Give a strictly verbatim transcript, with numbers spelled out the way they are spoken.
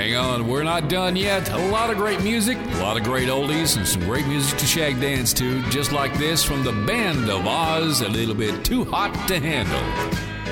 hang on, we're not done yet. A lot of great music, a lot of great oldies, and some great music to shag dance to, just like this from the Band of Oz, a little bit too hot to handle.